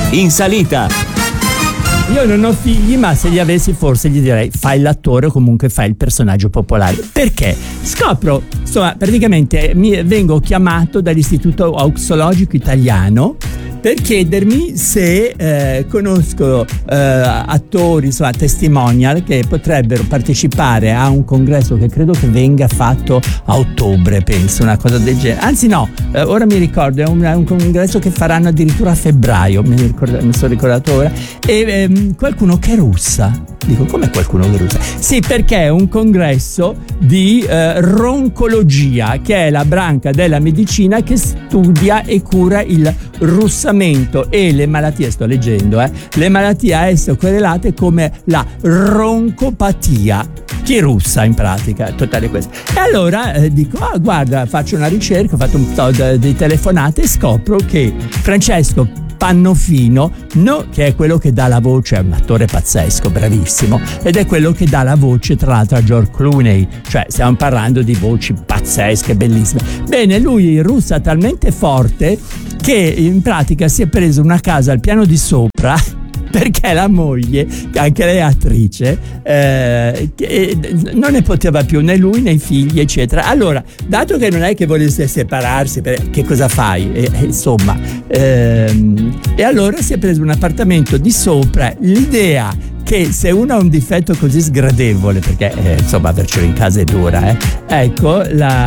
in salita. Io non ho figli, ma se li avessi forse gli direi fai l'attore o comunque fai il personaggio popolare. Perché? Scopro, insomma, praticamente vengo chiamato dall'Istituto Auxologico Italiano per chiedermi se conosco attori, insomma, testimonial che potrebbero partecipare a un congresso che credo che venga fatto a ottobre, penso, una cosa del genere. Anzi no, ora mi ricordo, è un congresso che faranno addirittura a febbraio, mi sono ricordato ora, e qualcuno che russa. Dico, come qualcuno che russa? Sì, perché è un congresso di roncologia, che è la branca della medicina che studia e cura il russamento e le malattie, sto leggendo, le malattie a esso correlate come la roncopatia. Chi russa in pratica, totale questo. E allora dico, guarda, faccio una ricerca, ho fatto un po' di telefonate e scopro che Francesco Pannofino, che è quello che dà la voce, è un attore pazzesco, bravissimo, ed è quello che dà la voce tra l'altro a George Clooney, cioè stiamo parlando di voci pazzesche, bellissime. Bene, lui russa talmente forte che in pratica si è preso una casa al piano di sopra, perché la moglie, che anche lei è attrice, non ne poteva più, né lui né i figli, eccetera. Allora, dato che non è che volesse separarsi, che cosa fai? Insomma, e allora si è preso un appartamento di sopra. L'idea che se uno ha un difetto così sgradevole, perché insomma avercelo in casa è dura, ecco,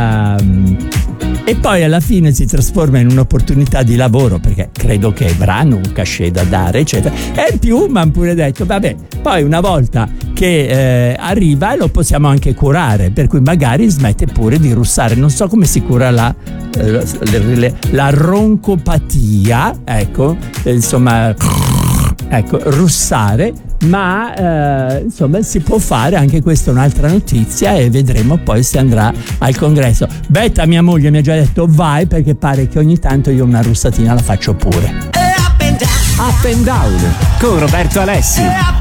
e poi alla fine si trasforma in un'opportunità di lavoro, perché credo che avranno un cachet da dare, eccetera. E in più mi hanno pure detto, vabbè, poi una volta che arriva lo possiamo anche curare, per cui magari smette pure di russare. Non so come si cura la roncopatia, ecco, insomma, ecco, russare, ma insomma si può fare anche questa, è un'altra notizia, e vedremo poi se andrà al congresso. Betta, mia moglie, mi ha già detto vai, perché pare che ogni tanto io una russatina la faccio pure. Up and down con Roberto Alessi.